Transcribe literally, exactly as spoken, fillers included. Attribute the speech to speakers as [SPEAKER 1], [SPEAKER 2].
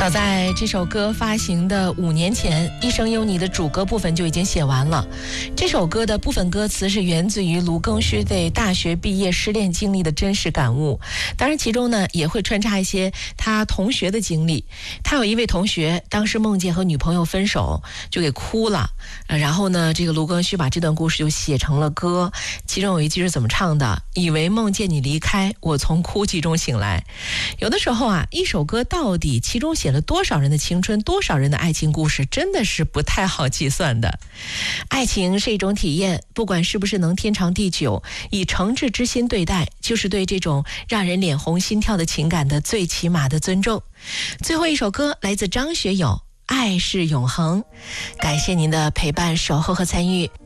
[SPEAKER 1] 早在这首歌发行的五年前，《一生有你》的主歌部分就已经写完了。这首歌的部分歌词是源自于卢庚戌对大学毕业失恋经历的真实感悟，当然其中呢也会穿插一些他同学的经历。他有一位同学当时梦见和女朋友分手，就给哭了，然后呢这个卢庚戌把这段故事就写成了歌，其中有一句是怎么唱的：以为梦见你离开，我从哭泣中醒来。有的时候啊，一首歌到底其中写了多少人的青春，多少人的爱情故事，真的是不太好计算的。爱情是一种体验，不管是不是能天长地久，以诚挚之心对待，就是对这种让人脸红心跳的情感的最起码的尊重。最后一首歌来自张学友，爱是永恒。感谢您的陪伴、守候和参与。